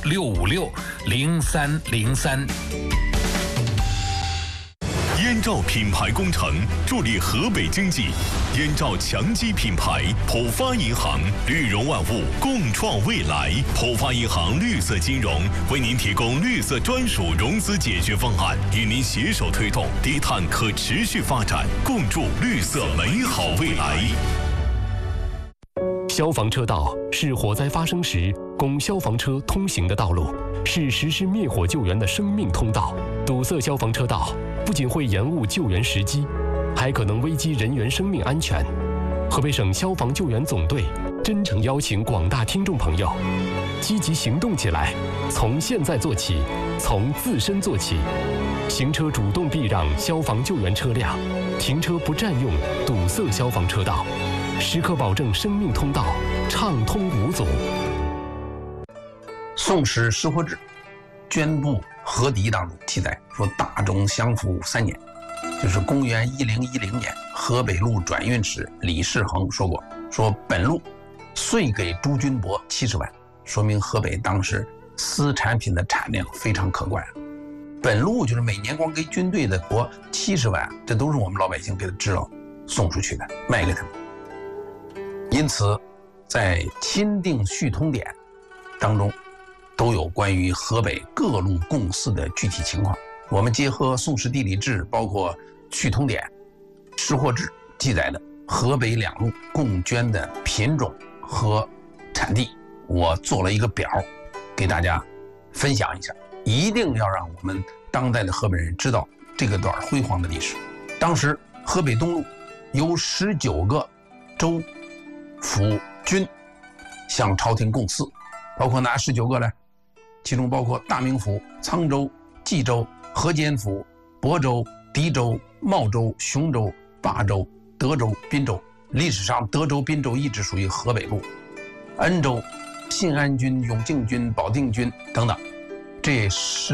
656-6303。 燕赵品牌工程助力河北经济，燕赵强基品牌，浦发银行绿融万物，共创未来。浦发银行绿色金融为您提供绿色专属融资解决方案，与您携手推动低碳可持续发展，共筑绿色美好未来。 消防车道是火灾发生时供消防车通行的道路，是实施灭火救援的生命通道。堵塞消防车道不仅会延误救援时机，还可能危及人员生命安全。河北省消防救援总队真诚邀请广大听众朋友积极行动起来，从现在做起，从自身做起。行车主动避让消防救援车辆，停车不占用堵塞消防车道，时刻保证生命通道畅通无阻。 宋史失火志捐部河堤当中记载说，大中祥符3年，就是公元1010年，河北路转运使李世恒说过，说本路岁给诸军帛70万，说明河北当时丝产品的产量非常可观。本路就是每年光给军队的帛70万，这都是我们老百姓给他支了送出去的，卖给他们。因此在钦定续通典当中都有关于河北各路贡祀的具体情况。我们结合《宋史地理志》包括续通典、失火志记载的河北2路共捐的品种和产地，我做了一个表给大家分享一下，一定要让我们当代的河北人知道这个段辉煌的历史。当时河北东路有19个州府军向朝廷贡祀，包括哪19个呢？其中包括大名府、沧州、冀州、河间府、亳州、狄州、茂州、雄州、霸州、德州、滨州。历史上德州、滨州一直属于河北路。恩州、信安军、永靖军、保定军等等，这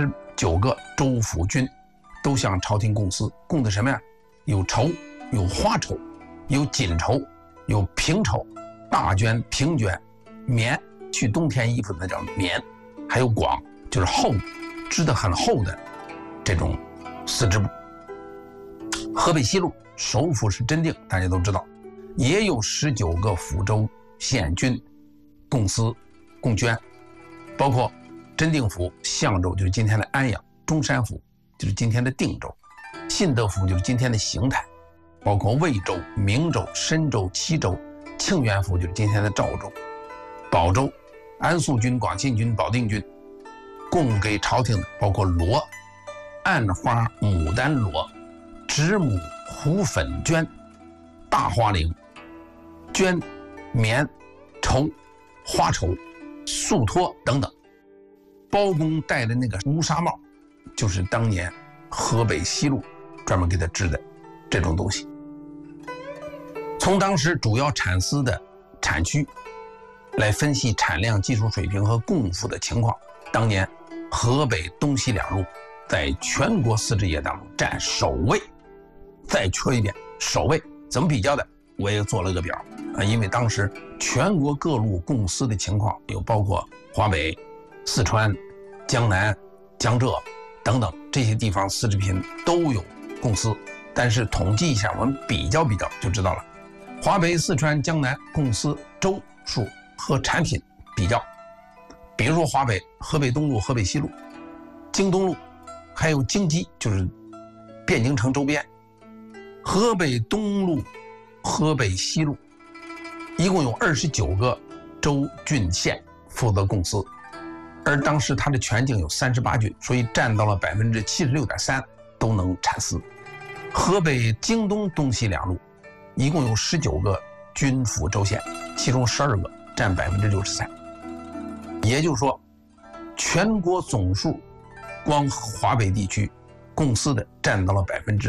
19个州府军都向朝廷贡祀，贡的什么呀？有绸，有花绸，有锦绸，有平绸、大绢、平绢、棉，去冬天衣服的叫棉，还有广，就是厚，织得很厚的这种丝织布。河北西路首府是真定，大家都知道，也有19个府州县军贡司贡捐，包括真定府、象州就是今天的安阳，中山府就是今天的定州，信德府就是今天的邢台，包括魏州、明州、深州、齐州，庆元府就是今天的赵州，保州、安肃军、广信军、保定军供给朝廷的包括螺、暗花牡丹螺、直母胡粉绢、大花绫、绢、棉、绸、花绸、素托等等。包公戴的那个乌纱帽，就是当年河北西路专门给他织的这种东西。从当时主要产丝的产区来分析产量、技术水平和供赋的情况，当年河北东西2路在全国丝织业当中占首位。再说一遍，首位怎么比较的？我也做了个表啊，因为当时全国各路供丝的情况有包括华北、四川、江南、江浙等等这些地方丝织品都有供丝，但是统计一下，我们比较就知道了。华北、四川、江南供丝州数和产品比较，比如说华北、河北东路、河北西路、京东路，还有京畿，就是汴京城周边。河北东路、河北西路一共有29个州郡县负责供丝，而当时它的全境有38郡，所以占到了76.3%都能产丝。河北京东东西2路一共有19个军府州县，其中12个占63%，也就是说全国总数光华北地区供丝的占到了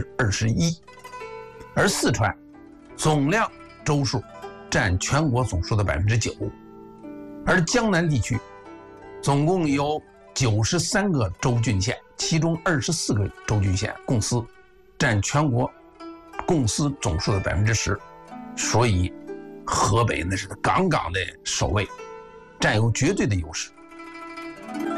21%，而四川总量州数占全国总数的9%，而江南地区总共有93个州郡县，其中24个州郡县供丝占全国供丝总数的10%，所以河北那是杠杠的首位，占有绝对的优势。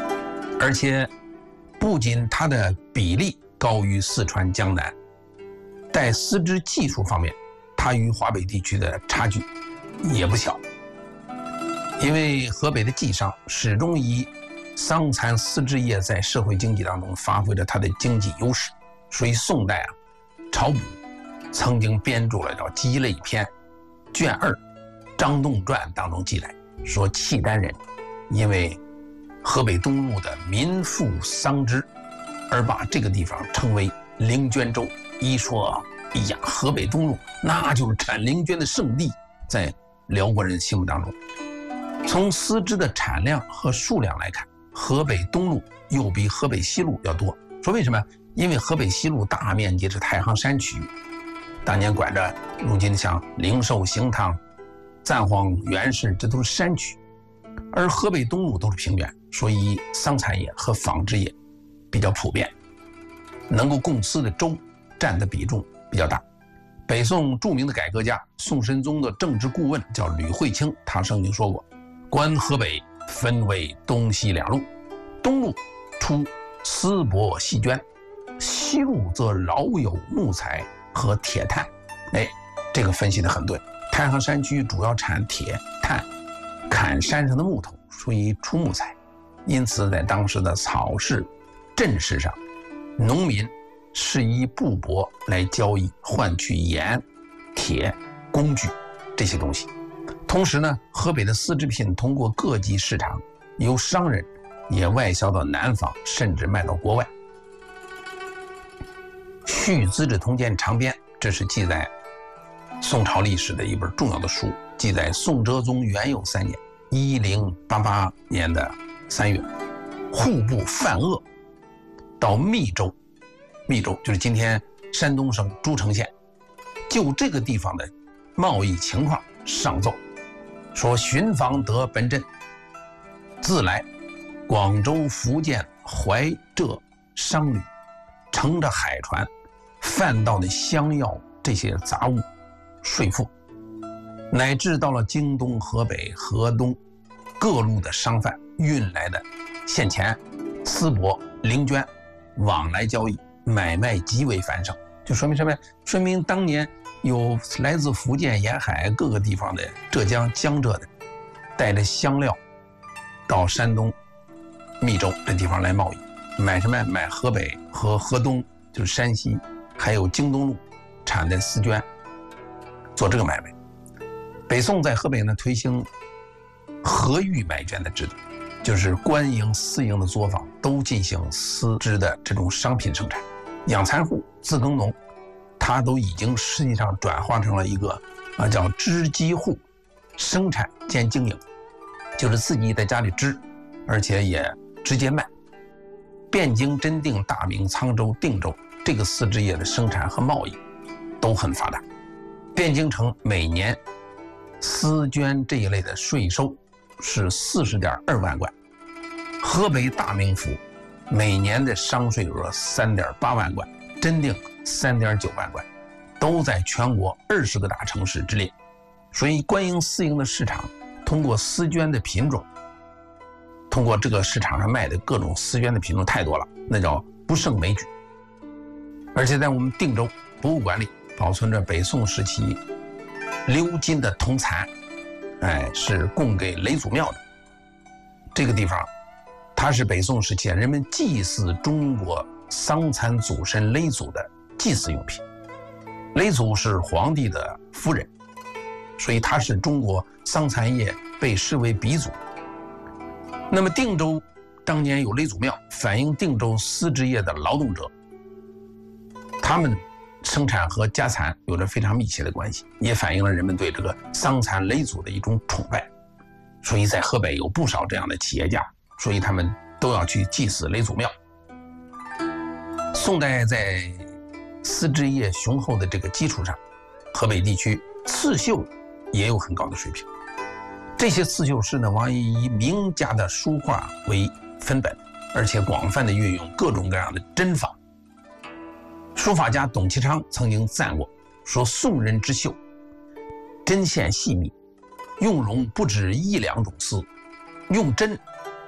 而且不仅它的比例高于四川、江南，在丝织技术方面，它与华北地区的差距也不小。因为河北的技商始终以桑蚕丝织业在社会经济当中发挥着它的经济优势，所以宋代曹补曾经编著了叫《鸡类篇》卷2《张栋传》当中记载说，契丹人因为河北东路的民富桑织，而把这个地方称为灵娟州。一说，哎呀，河北东路那就是产灵娟的圣地，在辽国人心目当中。从丝织的产量和数量来看，河北东路又比河北西路要多。说为什么？因为河北西路大面积是太行山区域，当年管着如今像灵寿、兴汤、赞荒、元氏，这都是山区，而河北东路都是平原，所以桑蚕业和纺织业比较普遍，能够供丝的州占的比重比较大。北宋著名的改革家宋神宗的政治顾问叫吕惠卿，他曾经说过，观河北分为东西两路，东路出丝帛细绢，西路则老有木材和铁炭。这个分析的很对。太行山区主要产铁、炭，砍山上的木头，所以出木材。因此在当时的草市、镇市上，农民是以布帛来交易，换取盐、铁、工具这些东西。同时呢，河北的丝织品通过各级市场，由商人也外销到南方，甚至卖到国外。《续资治通鉴长编》，这是记载宋朝历史的一本重要的书，记载宋哲宗元佑3年1088年的3月，户部范鄂到密州，密州就是今天山东省诸城县，就这个地方的贸易情况上奏，说巡防得本镇，自来广州、福建、怀浙商旅乘着海船贩到的香药这些杂物税赋，乃至到了京东、河北、河东各路的商贩运来的现钱、丝帛、灵绢，往来交易，买卖极为繁盛。就说明什么？说明当年有来自福建沿海各个地方的浙江、江浙的，带着香料到山东密州这地方来贸易，买什么？买河北和河东，就是山西，还有京东路产的丝绢，做这个买卖。北宋在河北呢推行合域买绢的制度，就是官营、私营的作坊都进行丝织的这种商品生产。养蚕户、自耕农，它都已经实际上转化成了一个叫织机户，生产兼经营，就是自己在家里织，而且也直接卖。汴京、真定、大明、沧州、定州这个丝织业的生产和贸易都很发达。汴京城每年丝绢这一类的税收是40.2万贯，河北大名府每年的商税额3.8万贯，真定3.9万贯，都在全国20个大城市之列。所以官营私营的市场通过丝绢的品种，通过这个市场上卖的各种丝绢的品种太多了，那叫不胜枚举。而且在我们定州博物馆里保存着北宋时期鎏金的铜蚕，是供给嫘祖庙的。这个地方它是北宋时期人们祭祀中国桑蚕祖神嫘祖的祭祀用品。嫘祖是皇帝的夫人，所以它是中国桑蚕业被视为鼻祖。那么定州当年有嫘祖庙，反映定州丝织业的劳动者，他们生产和家蚕有着非常密切的关系，也反映了人们对这个桑蚕嫘祖的一种崇拜。所以在河北有不少这样的企业家，所以他们都要去祭祀嫘祖庙。宋代在丝织业雄厚的这个基础上，河北地区刺绣也有很高的水平。这些刺绣师呢，往以名家的书画为分本，而且广泛的运用各种各样的针法。书法家董其昌曾经赞过，说宋人之绣针线细密，用绒不止1-2种丝，用针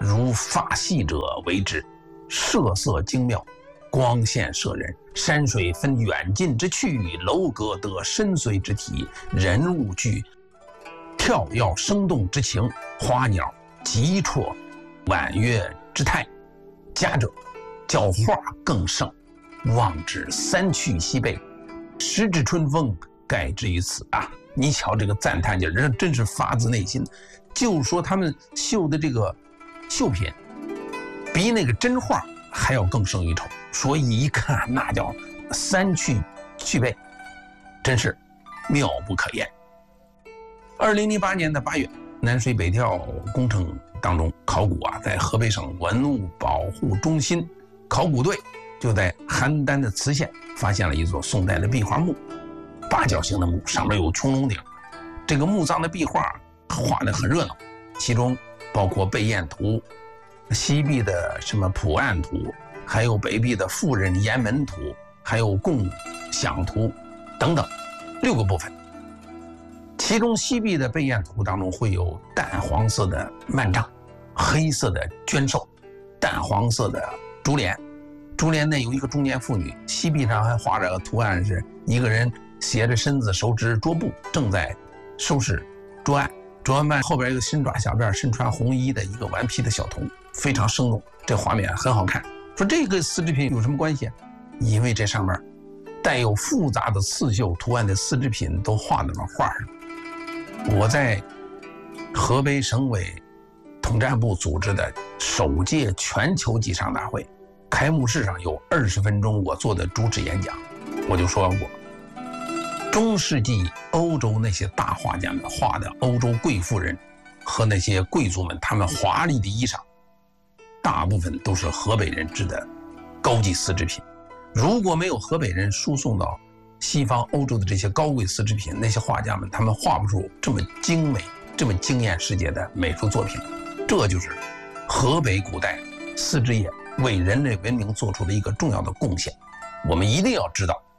如发细者为之，设色精妙，光线摄人，山水分远近之趣，楼阁得深邃之体，人物具跳跃生动之情，花鸟急绰婉约之态。佳者教画更胜，望之三去西备，时至春风，盖之于此啊！你瞧这个赞叹劲，这真是发自内心。就是说他们绣的这个绣品，比那个真画还要更胜一筹。所以一看那叫三去俱备，真是妙不可言。2008年的8月，南水北调工程当中，考古在河北省文物保护中心考古队就在邯郸的磁县发现了一座宋代的壁画墓，八角形的墓，上面有穹窿顶。这个墓葬的壁画画得很热闹，其中包括背燕图、西壁的什么普案图，还有北壁的妇人沿门图，还有共享图等等6个部分。其中西壁的背燕图当中会有淡黄色的幔帐，黑色的绢绶，淡黄色的竹帘，竹帘内有一个中年妇女，西壁上还画着个图案，是一个人斜着身子手执桌布，正在收拾桌案。桌案后边一个新爪小辫、身穿红衣的一个顽皮的小童，非常生动，这画面很好看。说这个丝织品有什么关系？因为这上面带有复杂的刺绣图案的丝织品都画在了画上。我在河北省委统战部组织的首届全球集上大会开幕式上有20分钟我做的主旨演讲，我就说过，中世纪欧洲那些大画家们画的欧洲贵妇人和那些贵族们他们华丽的衣裳，大部分都是河北人制的高级丝织品。如果没有河北人输送到西方欧洲的这些高贵丝织品，那些画家们他们画不出这么精美、这么惊艳世界的美术作品。这就是河北古代丝织业为人类文明做出的一个重要的贡献，我们一定要知道。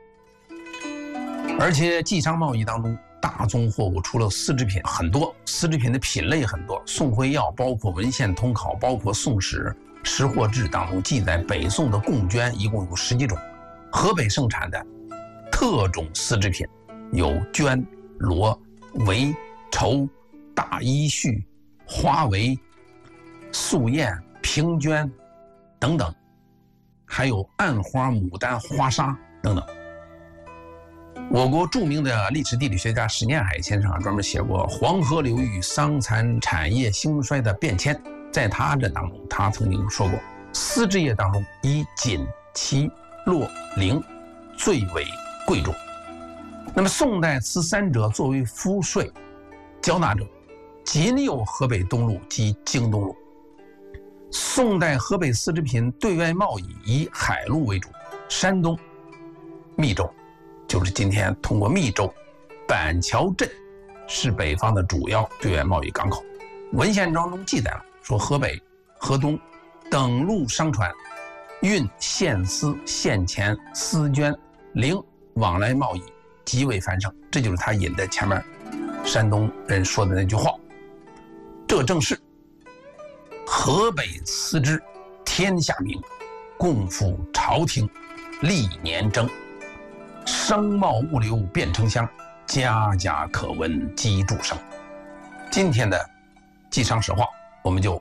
而且寄商贸易当中，大宗货物除了丝织品很多，丝织品的品类很多。宋徽要包括文献通考，包括宋史识货志当中记载，北宋的贡绢一共有10几种。河北盛产的特种丝织品有绢、罗、围、绸、大衣絮、花围、素燕、平绢等等，还有暗花、牡丹、花纱等等。我国著名的历史地理学家史念海先生专门写过黄河流域桑蚕产业兴衰的变迁，在他这当中，他曾经说过，丝织业当中以锦、旗、络、绫最为贵重。那么宋代此三者作为赋税缴纳者，仅有河北东路及京东路。宋代河北丝织品对外贸易以海路为主，山东密州，就是今天通过密州、板桥镇是北方的主要对外贸易港口。文献当中记载了，说河北、河东等路商船运线丝、线钱、丝绢、绫往来贸易极为繁盛，这就是他引的前面山东人说的那句话。这正是河北丝织天下名，共赴朝廷历年征，商贸物流遍城乡，家家可闻机杼声。今天的寄商史话我们就